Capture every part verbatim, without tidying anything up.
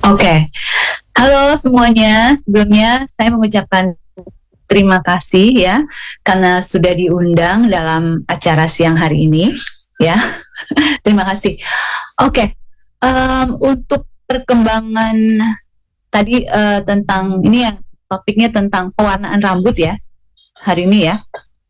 Oke, halo semuanya. Sebelumnya saya mengucapkan terima kasih ya karena sudah diundang dalam acara siang hari ini ya. Terima kasih. Oke, em, untuk perkembangan tadi eh, tentang ini yang topiknya tentang pewarnaan rambut ya hari ini ya.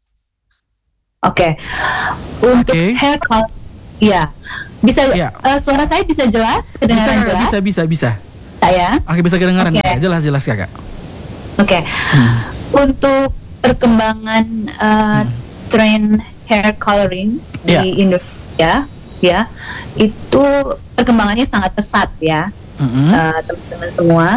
Oke, untuk Oke. hair color ya bisa Ya, eh, suara saya bisa jelas, bisa kedengaran kakak, jelas bisa, bisa, bisa. saya. Oke, bisa kedengaran Oke. kakak, jelas-jelas kakak. Oke, Hmm. untuk perkembangan uh, Hmm. tren hair coloring Ya. di Indonesia, ya, itu perkembangannya sangat pesat ya, Mm-mm. uh, teman-teman semua.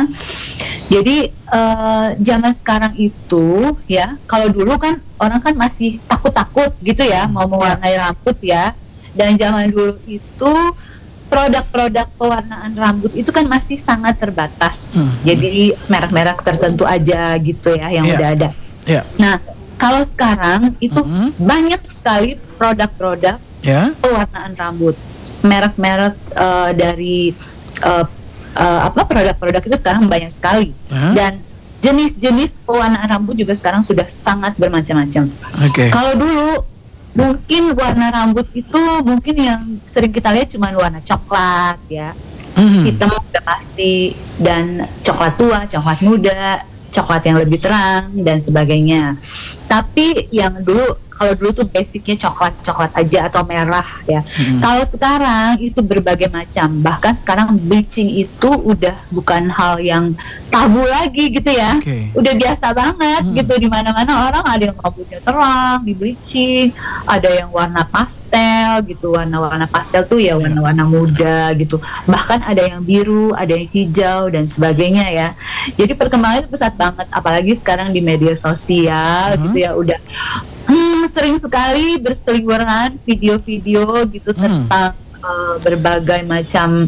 Jadi uh, zaman sekarang itu, ya, kalau dulu kan orang kan masih takut-takut gitu ya, mau mewarnai rambut ya, dan zaman dulu itu produk-produk pewarnaan rambut itu kan masih sangat terbatas. Hmm. Jadi merek-merek tertentu aja gitu ya yang Iya. udah ada. Ya, Nah, kalau sekarang itu Mhm. banyak sekali produk-produk ya, pewarnaan rambut. Merek-merek eh, dari eh, eh, apa produk-produk itu sekarang banyak sekali. ya. Dan jenis-jenis pewarnaan rambut juga sekarang sudah sangat bermacam-macam. Oke. Kalau dulu mungkin warna rambut itu mungkin yang sering kita lihat cuma warna coklat ya, Mhm. hitam udah pasti, dan coklat tua, coklat muda, coklat yang lebih terang dan sebagainya. Tapi yang dulu, kalau dulu tuh basicnya coklat coklat aja atau merah ya. Mhm. Kalau sekarang itu berbagai macam. Bahkan sekarang bleaching itu udah bukan hal yang tabu lagi gitu ya. Oke. Udah biasa banget Hmm. gitu, di mana-mana orang ada yang rambutnya terang di bleaching, ada yang warna pastel gitu. Warna-warna pastel tuh ya warna-warna muda gitu. Bahkan ada yang biru, ada yang hijau dan sebagainya ya. Jadi perkembangannya pesat banget, apalagi sekarang di media sosial Mhm. gitu ya, udah hmm, sering sekali berseliweran video-video gitu Hmm. tentang eh, berbagai macam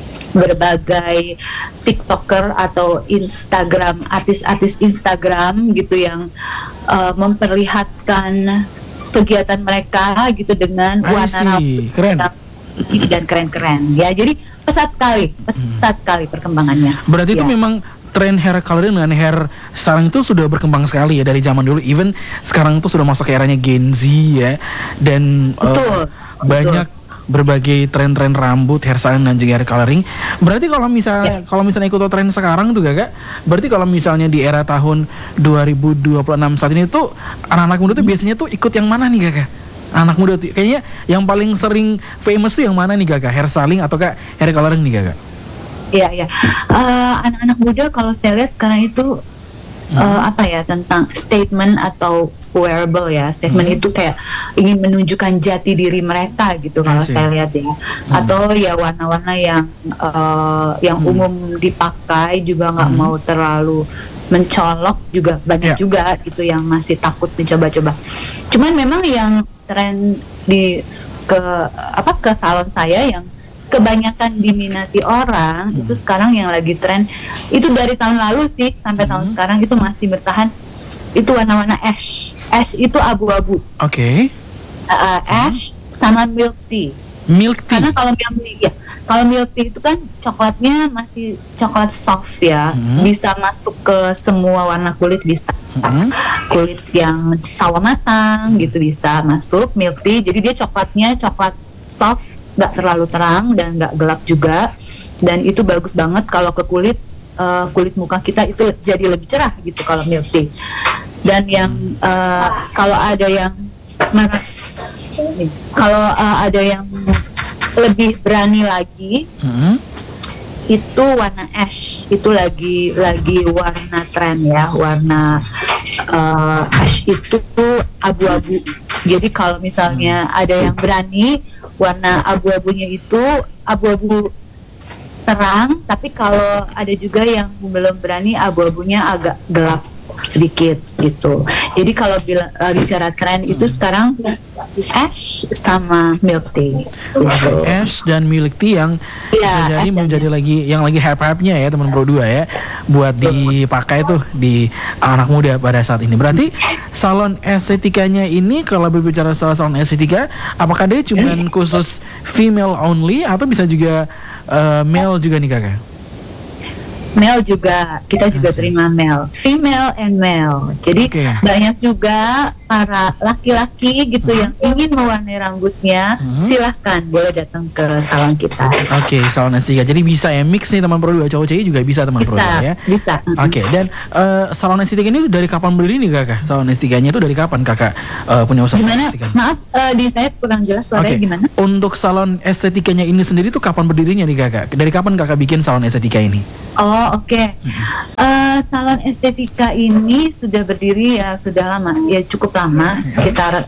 berbagai TikToker atau Instagram, artis-artis Instagram gitu yang eh, memperlihatkan kegiatan mereka gitu dengan I warna see. rambut Keren. yang unik dan keren-keren ya. Jadi pesat sekali, pesat sekali perkembangannya. Berarti itu Ya. memang tren hair coloring dengan hair styling itu sudah berkembang sekali ya dari zaman dulu. Even sekarang itu sudah masuk ke eranya Gen Z ya. Dan eh, Betul, banyak berbagai tren-tren rambut, hair styling dan juga hair coloring. Berarti kalau misalnya kalau misalnya ikut tren sekarang tuh Kak, berarti kalau misalnya di era tahun dua ribu dua puluh enam saat ini tuh anak-anak muda tuh biasanya tuh ikut yang mana nih Kakak? Anak muda tuh kayaknya yang paling sering famous tuh yang mana nih Kakak? Hair styling atau Kak hair coloring nih Kakak? Iya, iya. Eh, anak-anak muda kalau saya lihat sekarang itu eh, apa ya, tentang statement atau wearable ya. Statement Hmm. itu kayak ingin menunjukkan jati diri mereka gitu kalau I see. saya lihat ya. Atau ya warna-warna yang eh, yang Hmm. umum dipakai juga nggak Hmm. mau terlalu mencolok, juga banyak Ya. juga gitu yang masih takut mencoba-coba. Cuman memang yang tren di ke apa ke salon saya yang kebanyakan diminati orang itu sekarang yang lagi tren itu dari tahun lalu sih sampai tahun Hmm. sekarang itu masih bertahan, itu warna-warna ash. Ash itu abu-abu. Oke. Uh, ash sama milk tea. Milk tea. Karena kalau milk tea ya, kalau milk tea itu kan coklatnya masih coklat soft ya, Hmm. bisa masuk ke semua warna kulit, bisa Hmm. kulit yang sawo matang gitu bisa masuk milk tea. Jadi dia coklatnya coklat soft, nggak terlalu terang dan nggak gelap juga, dan itu bagus banget kalau ke kulit eh, kulit muka kita itu jadi lebih cerah gitu kalau milk tea. Dan yang eh, kalau ada yang mer- kalau eh, ada yang lebih berani lagi Hmm. itu warna ash, itu lagi lagi warna tren ya, warna eh, ash itu tuh abu-abu. Jadi kalau misalnya ada yang berani, warna abu-abunya itu abu-abu terang, tapi kalau ada juga yang belum berani, abu-abunya agak gelap sedikit gitu. Jadi kalau bila, uh, bicara tren itu sekarang ash sama milk tea gitu. Ash dan milk tea yang Iya, bisa jadi ash dan menjadi lagi yang lagi hype-hype-nya ya teman Pro dua ya, buat dipakai tuh di anak muda pada saat ini. Berarti salon estetikanya ini kalau berbicara soal salon estetika, apakah dia cuma khusus female only atau bisa juga uh, male juga nih Kakak? Male juga, kita juga Asik. terima male, female and male. Jadi Oke. banyak juga para laki-laki gitu yang ingin mewarnai rambutnya, Hmm. silahkan boleh datang ke salon kita. Oke, salon estetika. Jadi bisa ya mix nih teman Pro dua, cowok cewek juga bisa teman Pro Bisa, dua ya. bisa. Oke, dan eh, salon estetika ini dari kapan berdiri nih kakak? Salon estetikanya itu dari kapan kakak eh, punya usaha Gimana? estetika? Maaf, eh, di saya kurang jelas suaranya Oke, gimana? untuk salon estetikanya ini sendiri tuh kapan berdirinya nih kakak? Dari kapan kakak bikin salon estetika ini? Oh oke, Eh, salon estetika ini sudah berdiri ya sudah lama, ya cukup lama, sekitar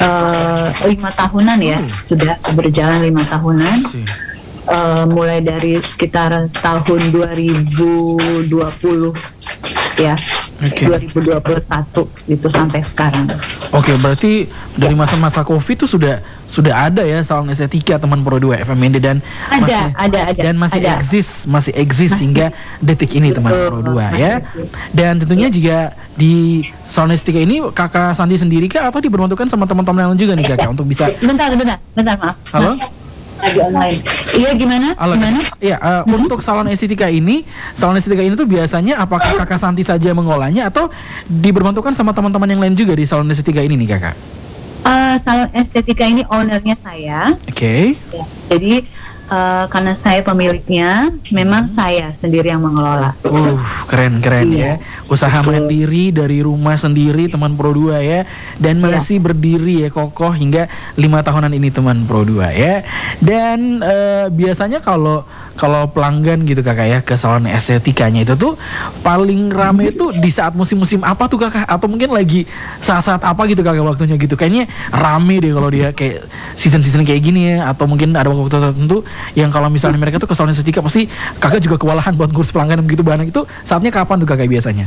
eh, lima tahunan ya, sudah berjalan lima tahunan. Sih. Eh, mulai dari sekitar tahun dua ribu dua puluh ya, Oke. dua ribu dua puluh satu gitu sampai sekarang. Oke, berarti dari masa-masa Covid tuh sudah sudah ada ya salon estetika teman Pro dua F M N D dan Ada, masih, ada, ada, dan masih ada. eksis, masih eksis Masih. hingga detik ini teman Betul, Pro dua masih ya. eksis. Dan tentunya juga di salon estetika ini kakak Santi sendiri kah atau diberuntukkan sama teman-teman yang lain juga nih kakak untuk bisa Bentar, bentar, bentar maaf. Halo? Lagi online. Iya gimana? Halo, Gimana? Iya, eh, untuk salon estetika ini, salon estetika ini tuh biasanya apakah kakak Santi saja mengolahnya atau diberbantukan sama teman-teman yang lain juga di salon estetika ini nih kakak? Eh, salon estetika ini ownernya saya. Oke. Ya, jadi eh, karena saya pemiliknya, memang saya sendiri yang mengelola. Uh, keren keren ya. Usaha mandiri dari rumah sendiri teman Pro dua ya. Dan masih berdiri ya kokoh hingga lima tahunan ini teman Pro dua ya. Dan eh, biasanya kalau kalau pelanggan gitu kakak ya ke salon estetikanya itu tuh paling rame itu di saat musim-musim apa tuh kakak? Atau mungkin lagi saat-saat apa gitu kakak waktunya gitu? Kayaknya rame deh kalau dia kayak season-season kayak gini ya. Atau mungkin ada waktu tertentu yang kalau misalnya mereka tuh ke salon estetika pasti kakak juga kewalahan buat ngurus pelanggan yang begitu banyak itu. Saatnya kapan tuh kakak biasanya?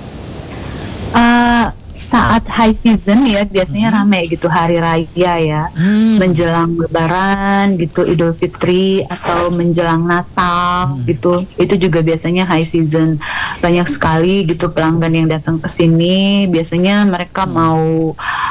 Eh, saat high season ya biasanya rame gitu, hari raya ya, Hmm. menjelang Lebaran gitu, Idul Fitri atau menjelang Natal gitu, itu juga biasanya high season. Banyak sekali gitu pelanggan yang datang ke sini. Biasanya mereka mau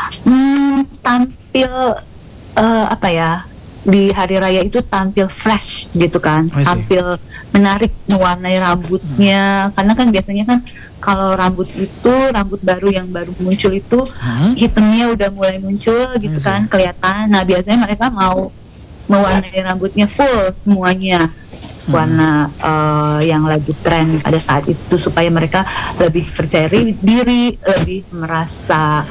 hmm, tampil eh, apa ya, di hari raya itu tampil fresh gitu kan, I see. tampil menarik, mewarnai rambutnya, karena kan biasanya kan kalau rambut itu rambut baru yang baru muncul itu Hmm. hitamnya udah mulai muncul gitu I see. kan, kelihatan. Nah biasanya mereka mau mewarnai rambutnya full semuanya, warna eh, yang lagi tren pada saat itu, supaya mereka lebih percaya ri- diri, lebih merasa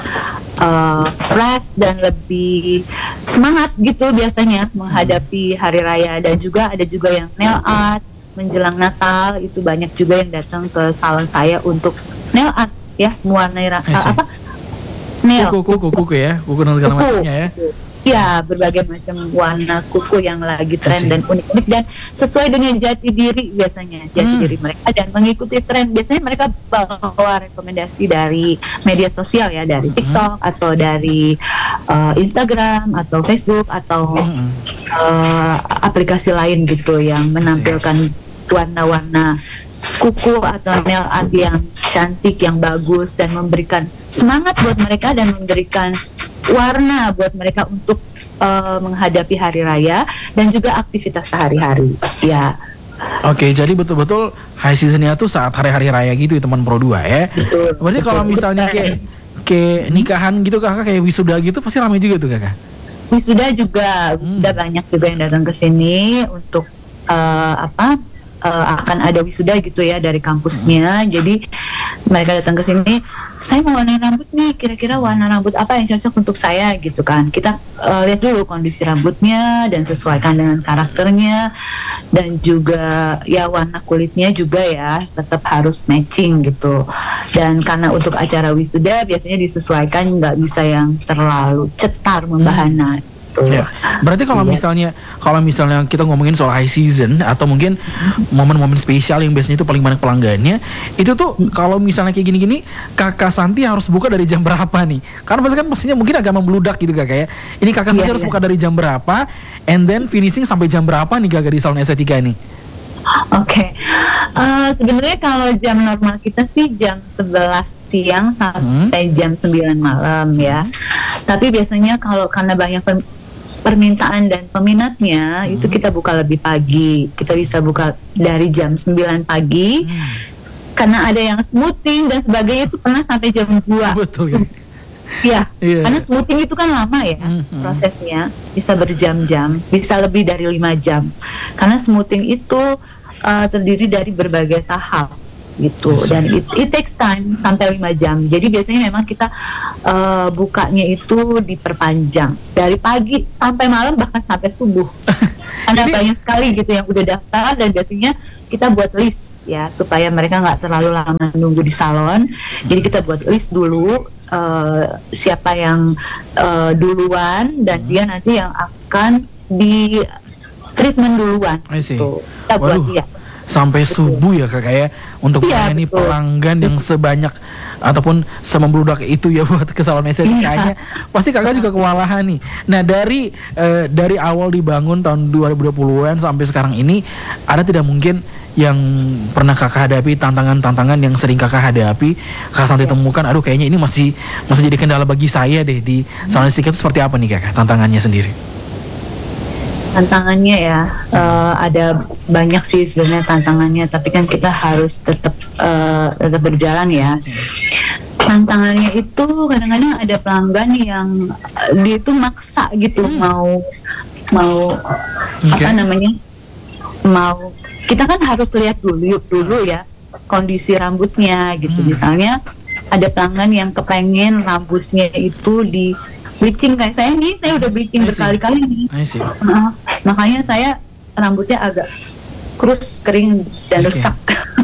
eh, fresh dan lebih semangat gitu biasanya menghadapi hari raya. Dan juga ada juga yang nail art menjelang Natal, itu banyak juga yang datang ke salon saya untuk nail art ya, mewarnai ra- I see. apa nail Kuku, kuku, kuku ya, kuku dan segala kuku. macamnya ya. Ya, berbagai macam warna kuku yang lagi tren Asik. dan unik-unik dan sesuai dengan jati diri biasanya, jati Hmm. diri mereka, dan mengikuti tren. Biasanya mereka bawa rekomendasi dari media sosial ya, dari TikTok atau dari uh, Instagram atau Facebook atau Hmm. uh, aplikasi lain gitu yang menampilkan warna-warna kuku atau nail art yang cantik, yang bagus, dan memberikan semangat buat mereka dan memberikan warna buat mereka untuk uh, menghadapi hari raya dan juga aktivitas sehari-hari ya. Oke, jadi betul-betul high seasonnya tuh saat hari-hari raya gitu ya teman Pro dua ya. Betul. Berarti kalau Betul. misalnya kayak kayak nikahan gitu kakak, kayak wisuda gitu pasti ramai juga tuh kakak. Wisuda juga, wisuda banyak juga yang datang ke sini untuk uh, apa? uh, akan ada wisuda gitu ya dari kampusnya. Jadi mereka datang ke sini, saya mau warna rambut nih, kira-kira warna rambut apa yang cocok untuk saya gitu kan. Kita uh, lihat dulu kondisi rambutnya dan sesuaikan dengan karakternya, dan juga ya warna kulitnya juga ya tetap harus matching gitu. Dan karena untuk acara wisuda biasanya disesuaikan, nggak bisa yang terlalu cetar membahana gitu. Ya, berarti kalau Iya. misalnya kalau misalnya kita ngomongin soal high season atau mungkin momen-momen spesial yang biasanya itu paling banyak pelanggannya, itu tuh kalau misalnya kayak gini-gini, kakak Santi harus buka dari jam berapa nih? Karena pasti kan pastinya mungkin agak membludak gitu kakak ya. Ini kakak Santi Iya, harus iya. buka dari jam berapa, and then finishing sampai jam berapa nih kakak di salon estetika ini? Oke, Eh, sebenarnya kalau jam normal kita sih jam sebelas siang sampai jam sembilan malam ya. Tapi biasanya kalau karena banyak pem- permintaan dan peminatnya hmm. itu kita buka lebih pagi. Kita bisa buka dari jam sembilan pagi. Hmm. Karena ada yang smoothing dan sebagainya itu pernah sampai jam dua. Betul ya. Iya, yeah, karena yeah. smoothing itu kan lama ya mm-hmm. prosesnya, bisa berjam-jam, bisa lebih dari lima jam. Karena smoothing itu uh, terdiri dari berbagai tahap gitu, yes, dan it, it takes time sampai lima jam. Jadi biasanya memang kita uh, bukanya itu diperpanjang dari pagi sampai malam, bahkan sampai subuh. Karena banyak sekali gitu yang udah daftar, dan biasanya kita buat list ya supaya mereka nggak terlalu lama nunggu di salon. Jadi kita buat list dulu. Uh, siapa yang uh, duluan dan hmm. dia nanti yang akan di treatment duluan. Tuh, kita buat dia. Sampai betul. Subuh ya Kak ya untuk ya, melayani pelanggan yang sebanyak ataupun semembludak itu ya buat ke salon estetikanya. Ya. Pasti Kakak juga kewalahan nih. Nah, dari uh, dari awal dibangun tahun dua ribu dua puluhan sampai sekarang ini, ada tidak mungkin yang pernah Kakak hadapi, tantangan-tantangan yang sering Kakak hadapi, Kakak Santi temukan, aduh kayaknya ini masih masih jadi kendala bagi saya deh di salon estetika itu seperti apa nih Kakak, tantangannya sendiri? Tantangannya ya uh, ada banyak sih sebenarnya tantangannya, tapi kan kita harus tetap uh, tetap berjalan ya. Tantangannya itu kadang-kadang ada pelanggan yang uh, dia itu maksa gitu hmm. mau mau okay. apa namanya mau kita kan harus lihat dulu dulu ya kondisi rambutnya gitu. Hmm. Misalnya ada pelanggan yang kepengen rambutnya itu di bleaching kayak saya nih, saya udah bleaching berkali-kali nih. Uh, makanya saya rambutnya agak kurus, kering dan okay. rusak.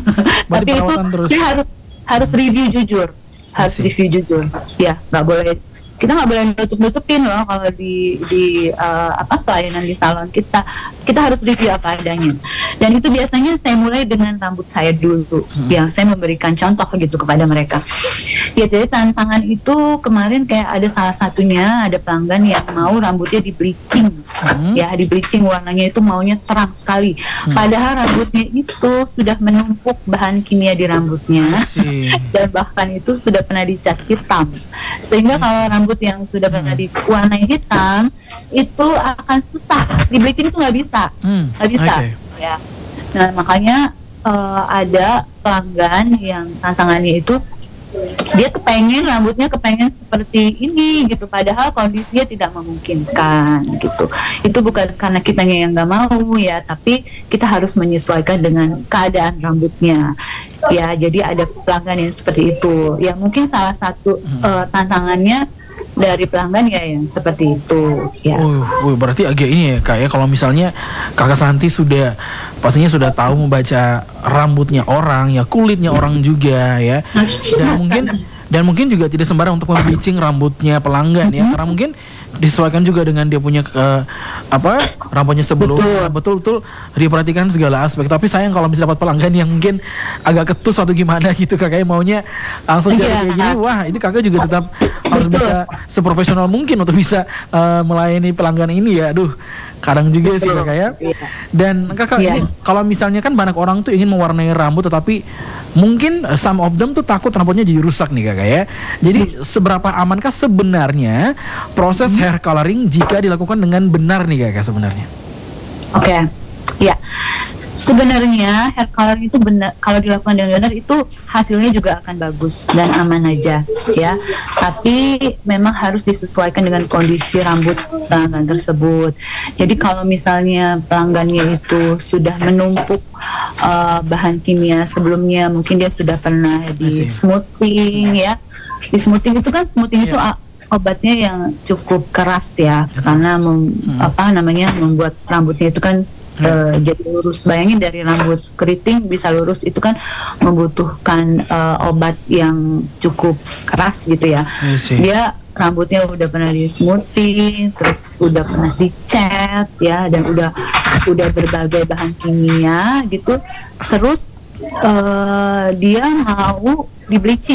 Tapi itu terus. Saya harus harus review jujur, harus review jujur. Ya, nggak boleh. Kita nggak boleh nutup-nutupin loh kalau di di uh, apa pelayanan di salon kita. Kita harus review apa adanya. Dan itu biasanya saya mulai dengan rambut saya dulu, hmm. yang saya memberikan contoh gitu kepada mereka. Ya, jadi tantangan itu kemarin kayak ada salah satunya ada pelanggan yang mau rambutnya di bleaching, hmm. ya di bleaching warnanya itu maunya terang sekali. Hmm. Padahal rambutnya itu sudah menumpuk bahan kimia di rambutnya dan bahkan itu sudah pernah dicat hitam. Sehingga hmm. kalau rambut yang sudah pernah hmm. diwarnai hitam itu akan susah di bleaching itu nggak bisa, hmm. nggak bisa. Okay. Ya, nah makanya uh, ada pelanggan yang tantangannya itu dia kepengen rambutnya kepengen seperti ini gitu, padahal kondisinya tidak memungkinkan gitu. Itu bukan karena kitanya yang nggak mau ya, tapi kita harus menyesuaikan dengan keadaan rambutnya ya. Jadi ada pelanggan yang seperti itu ya, mungkin salah satu uh, tantangannya dari pelanggan ya yang seperti itu ya. Oh, oh, berarti agak ini ya Kak ya, kalau misalnya Kakak Santi sudah pastinya sudah tahu membaca rambutnya orang ya, kulitnya orang juga ya, dan mungkin dan mungkin juga tidak sembarang untuk membleaching rambutnya pelanggan ya, karena mungkin disesuaikan juga dengan dia punya ke, apa rambutnya sebelumnya, betul-betul diperhatikan segala aspek. Tapi sayang kalau bisa dapat pelanggan yang mungkin agak ketus atau gimana gitu Kakak maunya langsung jadi kayak gini, wah ini Kakak juga tetap harus bisa seprofesional mungkin untuk bisa uh, melayani pelanggan ini ya. Aduh, kadang juga sih Kakak ya. Dan Kakak ini kalau misalnya kan banyak orang tuh ingin mewarnai rambut, tetapi mungkin some of them tuh takut rambutnya jadi rusak nih Kakak ya. Jadi seberapa amankah sebenarnya proses hair coloring jika dilakukan dengan benar nih Kakak sebenarnya? Oke, okay. ya. Sebenarnya hair coloring itu benar, kalau dilakukan dengan benar itu hasilnya juga akan bagus dan aman aja ya. Tapi memang harus disesuaikan dengan kondisi rambut pelanggan tersebut. Jadi kalau misalnya pelanggannya itu sudah menumpuk uh, bahan kimia sebelumnya, mungkin dia sudah pernah di smoothing ya. Di smoothing itu kan smoothing yeah. itu obatnya yang cukup keras ya, karena mem, hmm. apa namanya membuat rambutnya itu kan Uh, jadi lurus. Bayangin dari rambut keriting bisa lurus itu kan membutuhkan uh, obat yang cukup keras gitu ya. Dia rambutnya udah pernah di smoothing, terus udah pernah dicat ya, dan udah udah berbagai bahan kimia gitu. Terus uh, dia mau di bleaching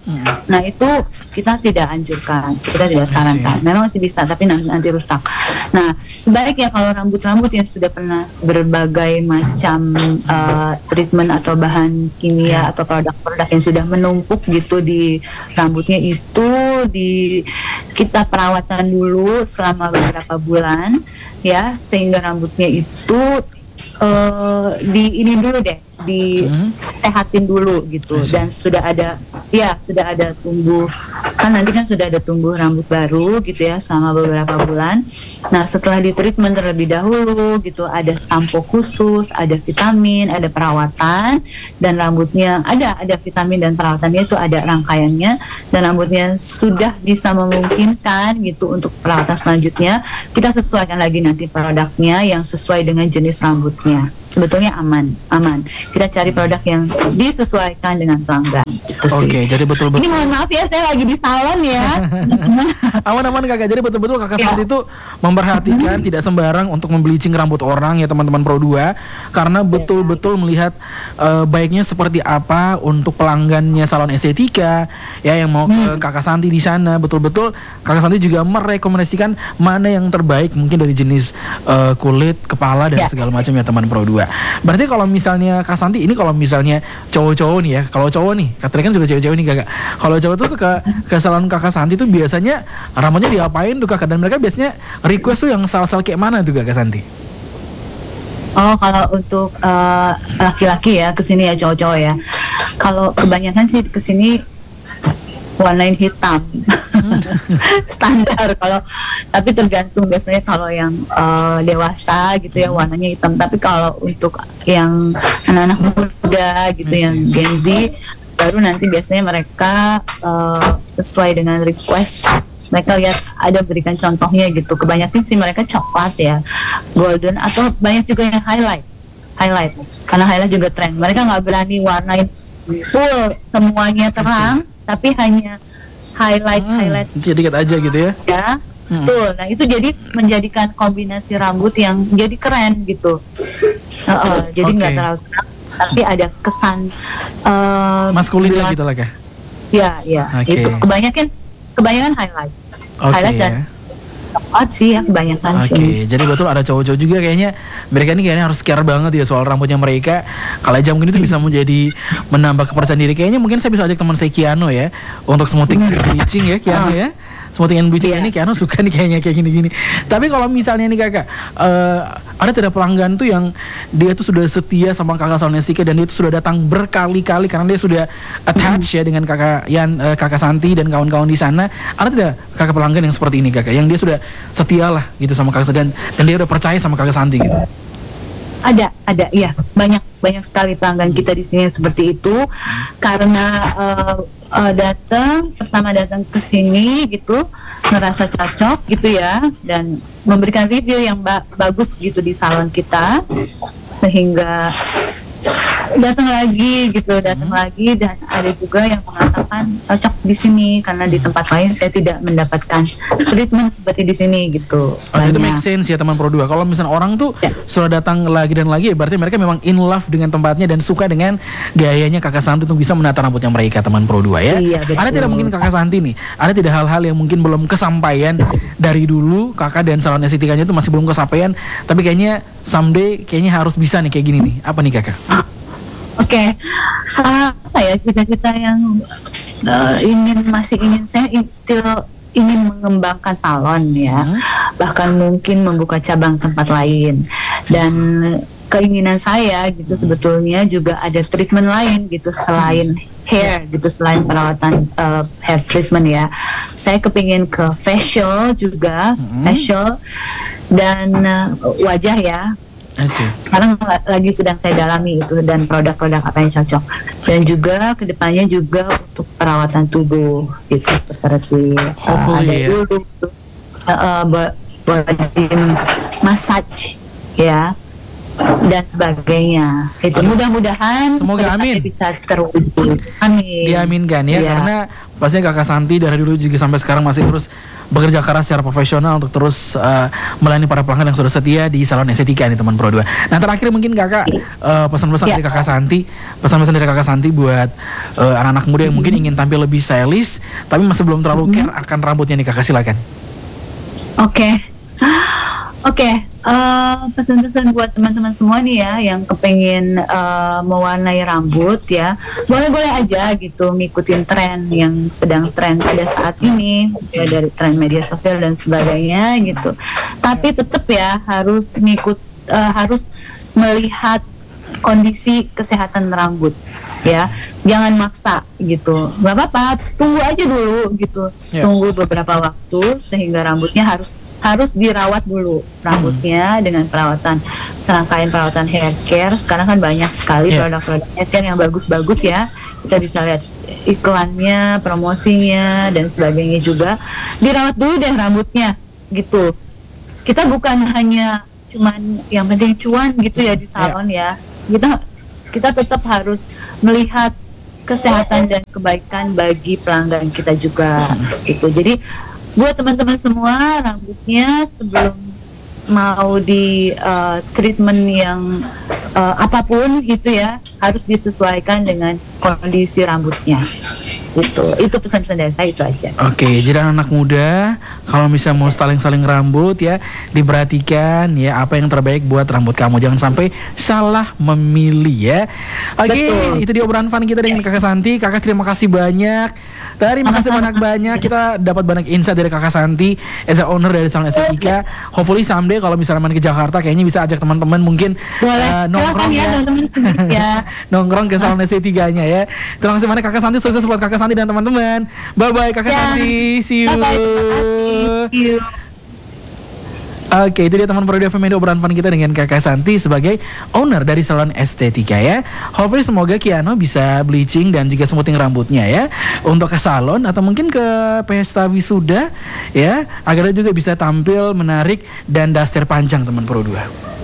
Nah itu kita tidak anjurkan, kita tidak sarankan. Memang masih bisa, tapi nanti, nanti rusak. Nah sebaiknya kalau rambut-rambut yang sudah pernah berbagai macam uh, treatment atau bahan kimia atau produk-produk yang sudah menumpuk gitu di rambutnya itu, di kita perawatan dulu selama beberapa bulan ya, sehingga rambutnya itu uh, di ini dulu deh, disehatin dulu gitu. Dan sudah ada ya sudah ada tumbuh, kan nanti kan sudah ada tumbuh rambut baru gitu ya selama beberapa bulan. Nah setelah di treatment terlebih dahulu gitu, ada sampo khusus, ada vitamin, ada perawatan, dan rambutnya ada ada vitamin dan perawatannya itu ada rangkaiannya, dan rambutnya sudah bisa memungkinkan gitu untuk perawatan selanjutnya, kita sesuaikan lagi nanti produknya yang sesuai dengan jenis rambutnya. Sebetulnya aman, aman. Kita cari produk yang disesuaikan dengan pelanggan. Oke, okay, jadi betul-betul. Ini mohon maaf ya, saya lagi di salon ya. Aman-aman kakak. Jadi betul-betul kakak ya. Santi itu memperhatikan tidak sembarang untuk membleaching rambut orang ya teman-teman Pro dua, karena betul-betul melihat uh, baiknya seperti apa untuk pelanggannya salon estetika ya yang mau ke kakak Santi di sana. Betul-betul kakak Santi juga merekomendasikan mana yang terbaik mungkin dari jenis uh, kulit, kepala dan ya. segala macam ya teman Pro dua. Berarti kalau misalnya Kak Santi ini, kalau misalnya cowok-cowok nih ya, kalau cowok nih, katanya kan sudah cewek-cewek nih kakak. Kalau cowok tuh ke ke salon Kakak Santi tuh biasanya rambutnya diapain tuh kakak, dan mereka biasanya request tuh yang style-style kayak mana tuh Kak Santi? Oh, kalau untuk uh, laki-laki ya kesini ya, cowok-cowok ya. Kalau kebanyakan sih kesini warnain hitam. Standar. Kalau tapi tergantung, biasanya kalau yang uh, dewasa gitu ya warnanya hitam, tapi kalau untuk yang anak-anak muda gitu yang Gen Z baru nanti biasanya mereka uh, sesuai dengan request, mereka lihat ada berikan contohnya gitu. Kebanyakan sih mereka coklat ya, golden, atau banyak juga yang highlight highlight karena highlight juga tren. Mereka nggak berani warnain full semuanya terang, tapi hanya highlight hmm, highlight dikit aja gitu ya. Ya, hmm. Tuh. Nah itu jadi menjadikan kombinasi rambut yang jadi keren gitu. Uh, uh, jadi nggak okay. terlalu terang, tapi ada kesan uh, maskulin gitu lah kah? Ya, ya. Okay. Itu kebanyakan kebanyakan highlight, okay, highlight dan coklat sih ya kebanyakan okay. sih. Oke, jadi betul ada cowok-cowok juga kayaknya mereka ini kayaknya harus care banget ya soal rambutnya mereka. Kalau aja mungkin itu bisa menjadi menambah kepercayaan diri. Kayaknya mungkin saya bisa ajak teman saya Kiano ya untuk smoothing and bleaching ya Kiano ya. Smoothing and bleaching yeah. ini Kiano suka nih kayaknya kayak gini-gini. Tapi kalau misalnya nih kakak, uh, ada tidak pelanggan tuh yang dia tuh sudah setia sama kakak salon estetika dan dia tuh sudah datang berkali-kali karena dia sudah attach ya dengan kakak Yan, uh, kakak Santi dan kawan-kawan di sana. Ada tidak kakak pelanggan yang seperti ini kakak, yang dia sudah setia lah gitu sama kakak dan dan dia udah percaya sama kakak Santi gitu? Ada, ada, ya banyak banyak sekali pelanggan kita di sini seperti itu, karena uh, uh, datang pertama datang ke sini gitu ngerasa cocok gitu ya, dan memberikan review yang ba- bagus gitu di salon kita, sehingga datang lagi gitu datang hmm. lagi. Dan ada juga yang mengatakan cocok di sini karena di tempat lain saya tidak mendapatkan treatment seperti di sini gitu. Oh, itu make sense ya teman Pro dua. Kalau misalnya orang tuh ya. sudah datang lagi dan lagi, ya berarti mereka memang in love dengan tempatnya dan suka dengan gayanya kakak Santi untuk bisa menata rambutnya mereka teman Pro dua ya. Iya, ada tidak mungkin kakak Santi nih, ada tidak hal-hal yang mungkin belum kesampaian dari dulu kakak dan salon estetikanya itu masih belum kesampaian, tapi kayaknya someday kayaknya harus bisa nih kayak gini nih. Apa nih kakak? Oke, okay. uh, apa ya cita-cita yang uh, ingin masih ingin saya in, still ingin mengembangkan salon ya, hmm. bahkan mungkin membuka cabang tempat lain. Dan keinginan saya gitu hmm. sebetulnya juga ada treatment lain gitu selain hair gitu, selain perawatan uh, hair treatment ya. Saya kepingin ke facial juga, hmm. facial dan uh, wajah ya. Sekarang lagi sedang saya dalami itu, dan produk-produk apa yang cocok, dan juga kedepannya juga untuk perawatan tubuh gitu, seperti uh, ada ya. dulu uh, body massage ya dan sebagainya. Itu mudah-mudahan semoga amin bisa terwujud. Amin. Diaminkan ya, ya. Karena pastinya Kakak Santi dari dulu juga sampai sekarang masih terus bekerja keras secara profesional untuk terus uh, melayani para pelanggan yang sudah setia di salon estetika nih teman Pro dua. Nah terakhir mungkin Kakak uh, pesan-pesan Ya. dari Kakak Santi, pesan-pesan dari Kakak Santi buat uh, anak-anak muda yang mungkin ingin tampil lebih stylish tapi masih belum terlalu care akan rambutnya nih Kakak, silakan. Oke, oke. eh, pesan-pesan buat teman-teman semua nih ya, yang kepengen eh, mewarnai rambut ya, boleh-boleh aja gitu ngikutin tren yang sedang tren pada saat ini, ya dari tren media sosial dan sebagainya gitu. Tapi tetap ya harus ngikut, eh, harus melihat kondisi kesehatan rambut ya, jangan maksa gitu, nggak apa-apa, tunggu aja dulu gitu, Ya. tunggu beberapa waktu sehingga rambutnya harus harus dirawat dulu rambutnya dengan perawatan, serangkaian perawatan hair care. Sekarang kan banyak sekali Ya. produk-produk hair care yang bagus-bagus ya, kita bisa lihat iklannya, promosinya dan sebagainya juga. Dirawat dulu deh rambutnya gitu. Kita bukan hanya cuman yang penting cuan gitu ya di salon ya, kita kita tetap harus melihat kesehatan dan kebaikan bagi pelanggan kita juga gitu. Jadi buat teman-teman semua, rambutnya sebelum mau di uh, treatment yang uh, apapun gitu ya, harus disesuaikan dengan kondisi rambutnya gitu. Itu pesan-pesan dari saya, itu aja. Oke, jadi anak muda kalau misalnya mau styling-styling rambut ya, diperhatikan ya apa yang terbaik buat rambut kamu. Jangan sampai salah memilih ya. Oke, Betul. itu dia obrolan fun kita dengan Kakak Santi. Kakak terima kasih banyak. Terima kasih banyak-banyak. Kita dapat banyak insight dari Kakak Santi as a owner dari salon estetika. Hopefully someday kalau misalnya main ke Jakarta kayaknya bisa ajak teman-teman mungkin Boleh, uh, nongkrong silakan ya ya. teman-teman ya. Nongkrong ke salon estetikanya ya. Terima kasih banyak Kakak Santi, sukses buat Kakak Santi dan teman-teman. Bye bye Kakak Ya. Santi, see you. Bye-bye, terima kasih. See you. Oke, itu dia teman Pro dua F M obrolan fun kita dengan Kakak Santi sebagai owner dari salon estetika ya. Hopefully semoga Kiano bisa bleaching dan juga smoothing rambutnya ya untuk ke salon atau mungkin ke pesta wisuda ya, agar dia juga bisa tampil menarik dan daster panjang teman Pro dua.